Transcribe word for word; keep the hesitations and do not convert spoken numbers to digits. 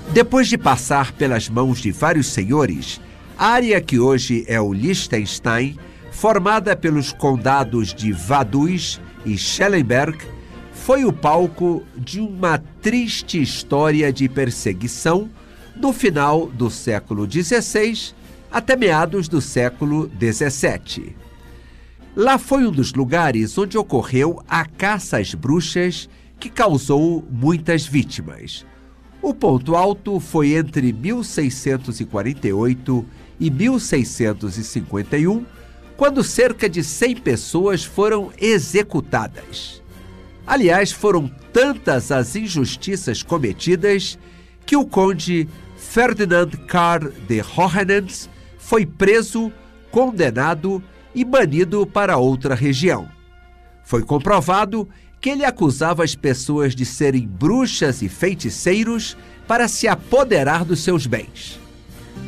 Depois de passar pelas mãos de vários senhores, a área que hoje é o Liechtenstein, formada pelos condados de Vaduz e Schellenberg, foi o palco de uma triste história de perseguição no final do século dezesseis até meados do século dezessete. Lá foi um dos lugares onde ocorreu a caça às bruxas que causou muitas vítimas. O ponto alto foi entre mil seiscentos e quarenta e oito e mil seiscentos e cinquenta e um, quando cerca de cem pessoas foram executadas. Aliás, foram tantas as injustiças cometidas que o conde Ferdinand Karl de Hohenens foi preso, condenado e banido para outra região. Foi comprovado que ele acusava as pessoas de serem bruxas e feiticeiros para se apoderar dos seus bens.